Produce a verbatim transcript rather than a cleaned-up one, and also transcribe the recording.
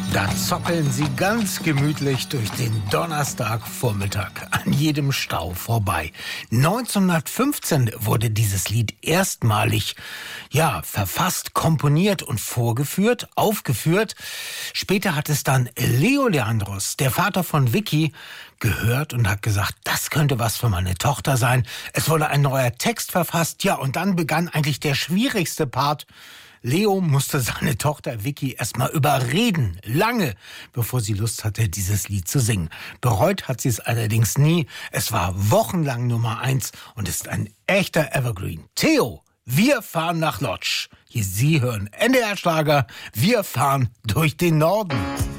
Da zockeln sie ganz gemütlich durch den Donnerstagvormittag an jedem Stau vorbei. neunzehnhundertfünfzehn wurde dieses Lied erstmalig, ja, verfasst, komponiert und vorgeführt, aufgeführt. Später hat es dann Leo Leandros, der Vater von Vicky, gehört und hat gesagt, das könnte was für meine Tochter sein. Es wurde ein neuer Text verfasst, ja, und dann begann eigentlich der schwierigste Part. Leo musste seine Tochter Vicky erstmal überreden, lange, bevor sie Lust hatte, dieses Lied zu singen. Bereut hat sie es allerdings nie. Es war wochenlang Nummer eins und ist ein echter Evergreen. Theo, wir fahren nach Lodz. Hier Sie hören N D R Schlager. Wir fahren durch den Norden.